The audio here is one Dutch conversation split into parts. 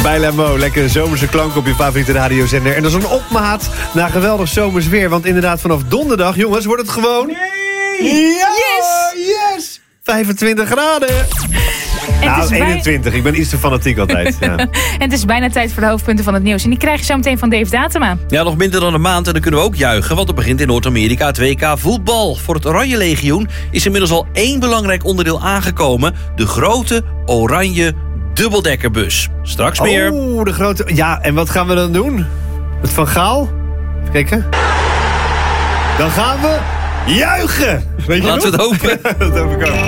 Bijla Mo, lekker zomerse klank op je favoriete radiozender. En dat is een opmaat naar geweldig zomers weer. Want inderdaad, vanaf donderdag, jongens, wordt het gewoon... Nee! Ja! Yes! 25 graden! Nou, 21. Ik ben iets te fanatiek altijd. Ja. En het is bijna tijd voor de hoofdpunten van het nieuws. En die krijg je zo meteen van Dave Datema. Ja, nog minder dan een maand en dan kunnen we ook juichen. Want er begint in Noord-Amerika het WK voetbal. Voor het Oranje Legioen is inmiddels al 1 belangrijk onderdeel aangekomen. De grote oranje dubbeldekkerbus. Straks meer. Oh, de grote... Ja, en wat gaan we dan doen? Met Van Gaal? Even kijken. Dan gaan we juichen! Weet je Laten we het hopen. Dat hoop ik ook.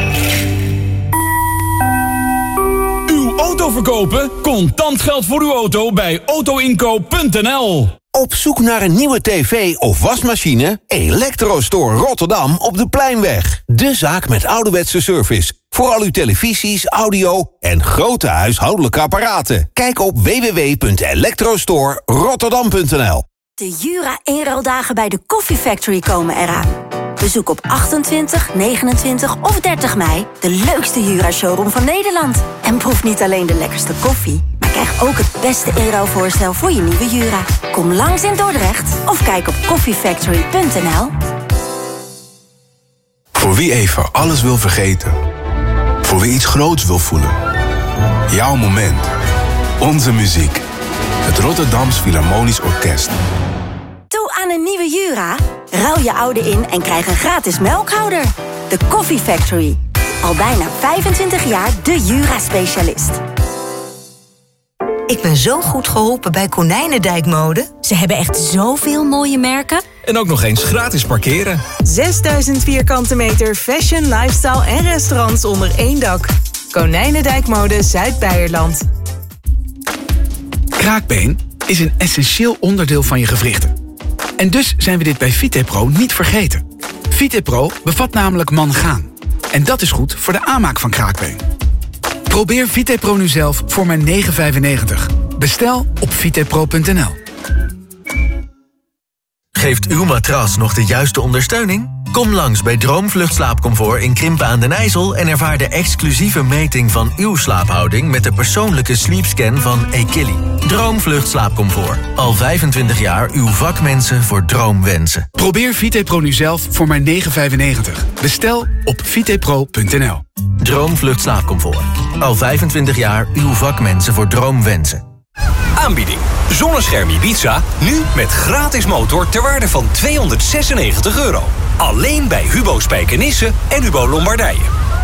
Uw auto verkopen? Contant geld voor uw auto bij autoinkoop.nl. Op zoek naar een nieuwe tv of wasmachine? Electrostore Rotterdam op de Pleinweg. De zaak met ouderwetse service. Voor al uw televisies, audio en grote huishoudelijke apparaten. Kijk op www.electrostorerotterdam.nl. De Jura-inruildagen bij de Coffee Factory komen eraan. Bezoek op 28, 29 of 30 mei de leukste Jura-showroom van Nederland. En proef niet alleen de lekkerste koffie, maar krijg ook het beste inruilvoorstel voor je nieuwe Jura. Kom langs in Dordrecht of kijk op coffeefactory.nl. Voor wie even alles wil vergeten. Voor wie iets groots wil voelen. Jouw moment. Onze muziek. Het Rotterdams Philharmonisch Orkest. Toe aan een nieuwe Jura? Ruil je oude in en krijg een gratis melkhouder. De Coffee Factory. Al bijna 25 jaar de Jura-specialist. Ik ben zo goed geholpen bij Konijnendijkmode. Ze hebben echt zoveel mooie merken. En ook nog eens gratis parkeren. 6000 vierkante meter fashion, lifestyle en restaurants onder één dak. Konijnendijkmode Zuid-Beierland. Kraakbeen is een essentieel onderdeel van je gewrichten. En dus zijn we dit bij VitePro niet vergeten. VitePro bevat namelijk mangaan. En dat is goed voor de aanmaak van kraakbeen. Probeer VitePro nu zelf voor maar €9,95. Bestel op vitepro.nl. Geeft uw matras nog de juiste ondersteuning? Kom langs bij Droomvlucht Slaapcomfort in Krimpen aan den IJssel en ervaar de exclusieve meting van uw slaaphouding met de persoonlijke sleepscan van Ekili. Droomvlucht Slaapcomfort. Al 25 jaar uw vakmensen voor droomwensen. Probeer VitePro nu zelf voor maar €9,95. Bestel op vitepro.nl. Droomvlucht Slaapcomfort. Al 25 jaar uw vakmensen voor droomwensen. Aanbieding. Zonnescherm Ibiza, nu met gratis motor ter waarde van €296. Alleen bij Hubo Spijkenisse en Hubo Lombardije.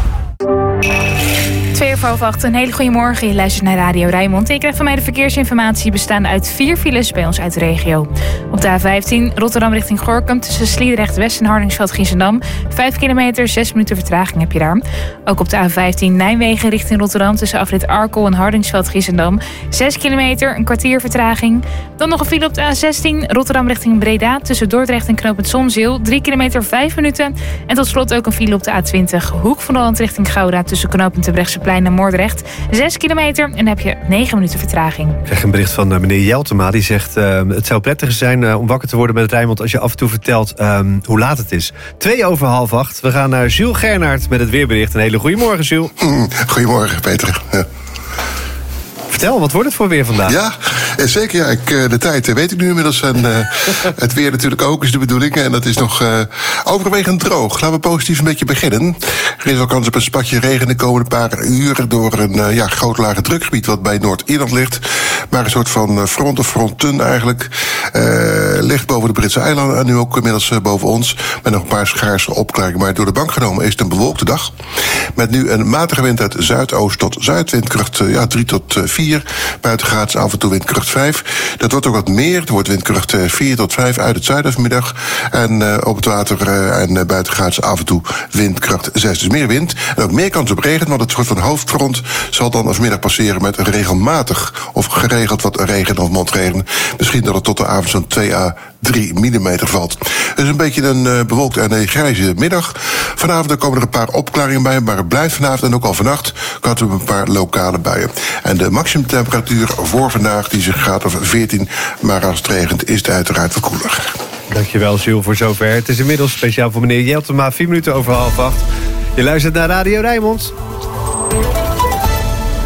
7:02, een hele goede morgen. Je luistert naar Radio Rijnmond. Ik krijg van mij de verkeersinformatie bestaande uit 4 files bij ons uit de regio. Op de A15 Rotterdam richting Gorinchem tussen Sliedrecht West en Hardingsveld-Giessendam. 5 kilometer, 6 minuten vertraging heb je daar. Ook op de A15 Nijmegen richting Rotterdam tussen afrit Arkel en Hardingsveld-Giessendam. 6 kilometer, een kwartier vertraging. Dan nog een file op de A16 Rotterdam richting Breda tussen Dordrecht en knooppunt Zonzeel. 3 kilometer, 5 minuten. En tot slot ook een file op de A20 Hoek van Holland richting Gouda tussen knooppunt Terbrechtseplein en Moordrecht. 6 kilometer en dan heb je 9 minuten vertraging. Ik krijg een bericht van meneer Jeltema. Die zegt, het zou prettiger zijn om wakker te worden met Rijnmond als je af en toe vertelt hoe laat het is. 7:02. We gaan naar Jules Gernaert met het weerbericht. Een hele goede morgen, Jules. Goedemorgen, Peter. Ja. Vertel, wat wordt het voor weer vandaag? Ja, zeker. Ja. De tijd weet ik nu inmiddels. En het weer natuurlijk ook is de bedoeling. En dat is nog overwegend droog. Laten we positief een beetje beginnen. Er is al kans op een spatje regen de komende paar uren door een groot lage drukgebied wat bij Noord-Ierland ligt. Maar een soort van front of fronten eigenlijk. Ligt boven de Britse eilanden en nu ook inmiddels boven ons. Met nog een paar schaarse opklaringen. Maar door de bank genomen is het een bewolkte dag. Met nu een matige wind uit zuidoost tot zuidwindkracht 3 tot 4. Buitengaats af en toe windkracht 5. Dat wordt ook wat meer. Het wordt windkracht 4 tot 5 uit het zuiden vanmiddag. En op het water en buitengaats af en toe windkracht 6. Dus meer wind. En ook meer kans op regen. Want het soort van hoofdfront zal dan vanmiddag passeren met regelmatig of geregeld wat regen of motregen. Misschien dat het tot de avond zo'n 2 à 3 millimeter valt. Dus een beetje een bewolkte en een grijze middag. Vanavond komen er een paar opklaringen bij. Maar het blijft vanavond en ook al vannacht kan het een paar lokale buien. En de maximumtemperatuur voor vandaag die zich gaat over 14. Maar als het regent is het uiteraard wat koeler. Dankjewel, Jules, voor zover. Het is inmiddels speciaal voor meneer Jeltema 4 minuten over 7:30. Je luistert naar Radio Rijnmond.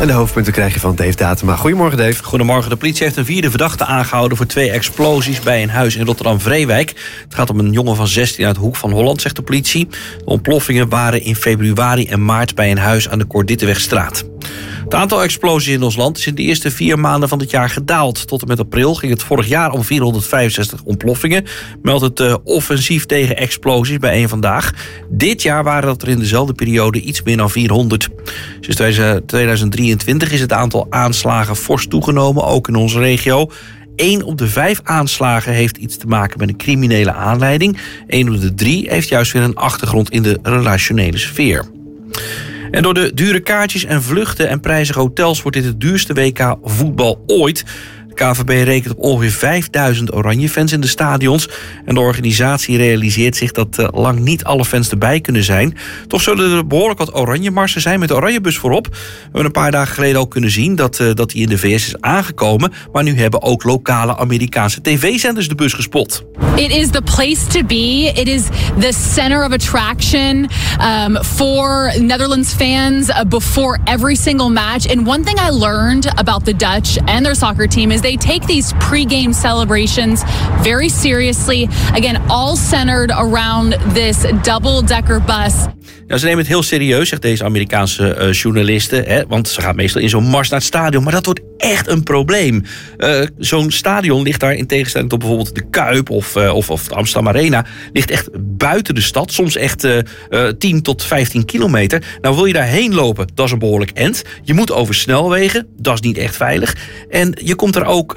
En de hoofdpunten krijg je van Dave Datema. Goedemorgen, Dave. Goedemorgen. De politie heeft een 4e verdachte aangehouden voor 2 explosies bij een huis in Rotterdam-Vreewijk. Het gaat om een jongen van 16 uit Hoek van Holland, zegt de politie. De ontploffingen waren in februari en maart bij een huis aan de Cordittenwegstraat. Het aantal explosies in ons land is in de eerste 4 maanden van dit jaar gedaald. Tot en met april ging het vorig jaar om 465 ontploffingen. Meldt het offensief tegen explosies bij Eén Vandaag. Dit jaar waren dat er in dezelfde periode iets meer dan 400. Sinds 2023 is het aantal aanslagen fors toegenomen, ook in onze regio. 1 op de 5 aanslagen heeft iets te maken met een criminele aanleiding. 1 op de 3 heeft juist weer een achtergrond in de relationele sfeer. En door de dure kaartjes en vluchten en prijzige hotels wordt dit het duurste WK voetbal ooit. De KNVB rekent op ongeveer 5000 Oranje-fans in de stadions. En de organisatie realiseert zich dat lang niet alle fans erbij kunnen zijn. Toch zullen er behoorlijk wat Oranje-marsen zijn met de Oranjebus voorop. We hebben een paar dagen geleden ook kunnen zien dat die in de VS is aangekomen. Maar nu hebben ook lokale Amerikaanse tv-zenders de bus gespot. It is the place to be. It is the center of attraction for Netherlands fans before every single match. And one thing I learned about the Dutch and their soccer team is they take these pre-game celebrations very seriously. Again, all centered around this double-decker bus. Ja, ze nemen het heel serieus, zegt deze Amerikaanse journaliste. Hè, want ze gaan meestal in zo'n mars naar het stadion. Maar dat wordt echt een probleem. Zo'n stadion ligt daar in tegenstelling tot bijvoorbeeld de Kuip of de Amsterdam Arena. Ligt echt buiten de stad. Soms echt 10 tot 15 kilometer. Nou, wil je daarheen lopen, dat is een behoorlijk end. Je moet over snelwegen, dat is niet echt veilig. En je komt er ook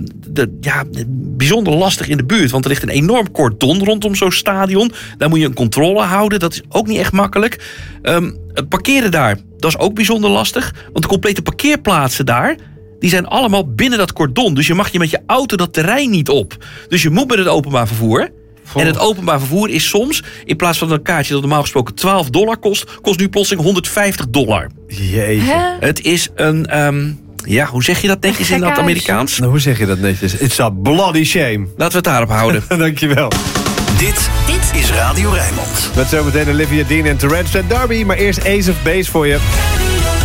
bijzonder lastig in de buurt. Want er ligt een enorm cordon rondom zo'n stadion. Daar moet je een controle houden. Dat is ook niet echt makkelijk. Het parkeren daar, dat is ook bijzonder lastig. Want de complete parkeerplaatsen daar, die zijn allemaal binnen dat cordon. Dus je mag je met je auto dat terrein niet op. Dus je moet met het openbaar vervoer. En het openbaar vervoer is soms, in plaats van een kaartje dat normaal gesproken $12 kost nu plotseling $150. Jeetje. Het is een... hoe zeg je dat netjes in dat Amerikaans? Nou, hoe zeg je dat netjes? It's a bloody shame. Laten we het daarop houden. Dankjewel. Dit is Radio Rijnmond. Met zometeen Olivia Dean en Terence en Darby. Maar eerst Ace of Base voor je.